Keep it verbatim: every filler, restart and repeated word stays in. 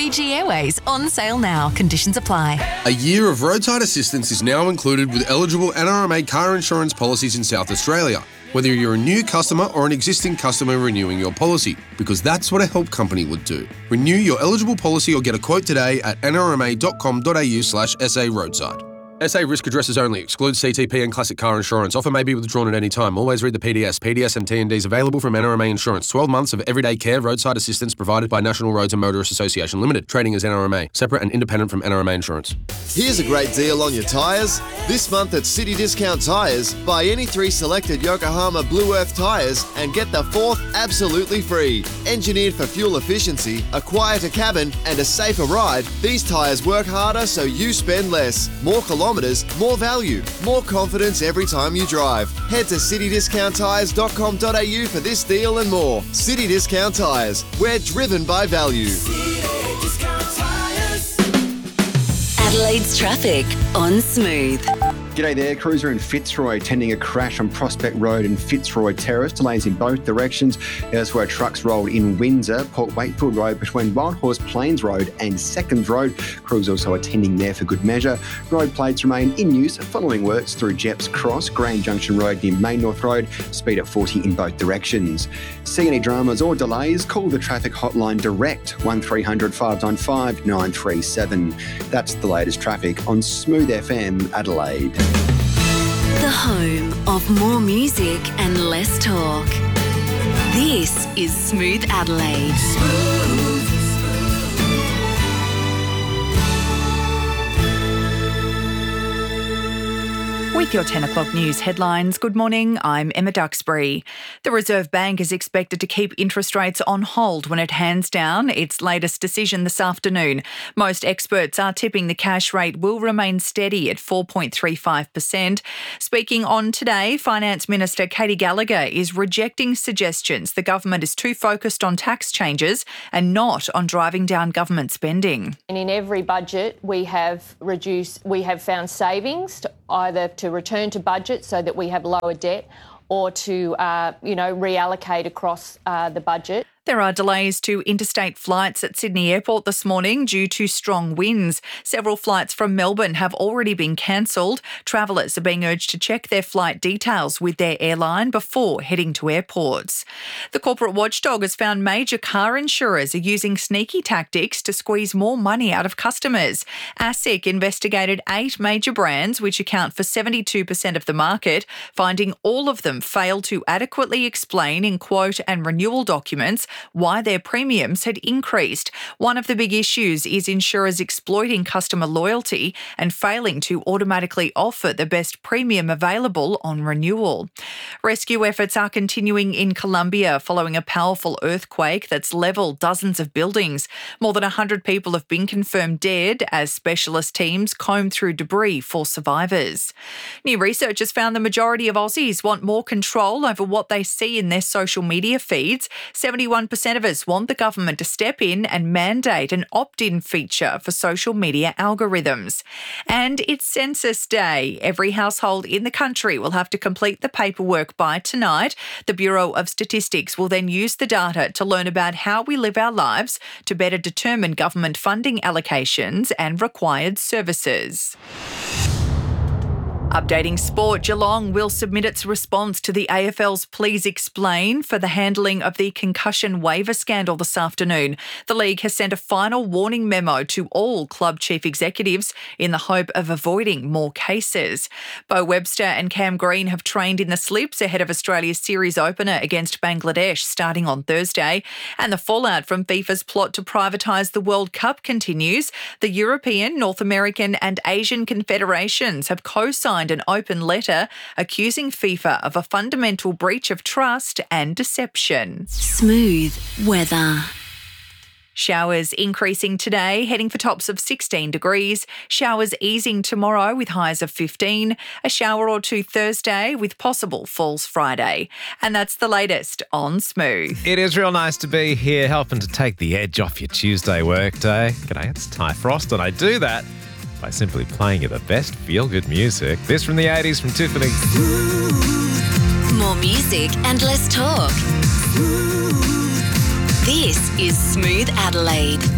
Fiji Airways, on sale now. Conditions apply. A year of roadside assistance is now included with eligible N R M A car insurance policies in South Australia, whether you're a new customer or an existing customer renewing your policy, because that's what a help company would do. Renew your eligible policy or get a quote today at n r m a dot com dot a u slash s a roadside. S A risk addresses only. Excludes C T P and classic car insurance. Offer may be withdrawn at any time. Always read the P D S. P D S and T and Ds available from N R M A Insurance. twelve months of everyday care roadside assistance provided by National Roads and Motorists Association Limited. Trading as N R M A. Separate and independent from N R M A Insurance. Here's a great deal on your tyres. This month at City Discount Tyres, buy any three selected Yokohama Blue Earth tyres and get the fourth absolutely free. Engineered for fuel efficiency, a quieter cabin and a safer ride, these tyres work harder so you spend less. More kilometres, more value, more confidence every time you drive. Head to city discount tyres dot com dot a u for this deal and more. City Discount Tyres. We're driven by value. Adelaide's traffic on Smooth. G'day there, cruiser in Fitzroy attending a crash on Prospect Road and Fitzroy Terrace. Delays in both directions. That's where trucks rolled in Windsor. Port Wakefield Road between Wild Horse Plains Road and Seconds Road. Crews also attending there for good measure. Road plates remain in use following works through Jepps Cross, Grand Junction Road near Main North Road. Speed at forty in both directions. See any dramas or delays? Call the traffic hotline direct, one three hundred five nine five nine three seven. That's the latest traffic on Smooth F M Adelaide. The home of more music and less talk. This is Smooth Adelaide. With your ten o'clock news headlines, good morning, I'm Emma Duxbury. The Reserve Bank is expected to keep interest rates on hold when it hands down its latest decision this afternoon. Most experts are tipping the cash rate will remain steady at four point three five percent. Speaking on Today, Finance Minister Katie Gallagher is rejecting suggestions the government is too focused on tax changes and not on driving down government spending. And in every budget, we have reduced, we have found savings to either to return to budget so that we have lower debt or to, uh, you know, reallocate across uh, the budget. There are delays to interstate flights at Sydney Airport this morning due to strong winds. Several flights from Melbourne have already been cancelled. Travellers are being urged to check their flight details with their airline before heading to airports. The corporate watchdog has found major car insurers are using sneaky tactics to squeeze more money out of customers. ASIC investigated eight major brands, which account for seventy-two percent of the market, finding all of them failed to adequately explain in quote and renewal documents why their premiums had increased. One of the big issues is insurers exploiting customer loyalty and failing to automatically offer the best premium available on renewal. Rescue efforts are continuing in Colombia following a powerful earthquake that's levelled dozens of buildings. More than one hundred people have been confirmed dead as specialist teams comb through debris for survivors. New research has found the majority of Aussies want more control over what they see in their social media feeds. seventy-one percent of us want the government to step in and mandate an opt-in feature for social media algorithms. And it's Census Day. Every household in the country will have to complete the paperwork by tonight. The Bureau of Statistics will then use the data to learn about how we live our lives to better determine government funding allocations and required services. Updating sport, Geelong will submit its response to the A F L's Please Explain for the handling of the concussion waiver scandal this afternoon. The league has sent a final warning memo to all club chief executives in the hope of avoiding more cases. Bo Webster and Cam Green have trained in the slips ahead of Australia's series opener against Bangladesh starting on Thursday. And the fallout from FIFA's plot to privatise the World Cup continues. The European, North American and Asian confederations have co-signed an open letter accusing FIFA of a fundamental breach of trust and deception. Smooth weather. Showers increasing today, heading for tops of sixteen degrees. Showers easing tomorrow with highs of fifteen. A shower or two Thursday with possible falls Friday. And that's the latest on Smooth. It is real nice to be here helping to take the edge off your Tuesday workday. G'day, it's Ty Frost and I do that by simply playing you the best feel-good music. This from the eighties from Tiffany. More music and less talk. This is Smooth Adelaide.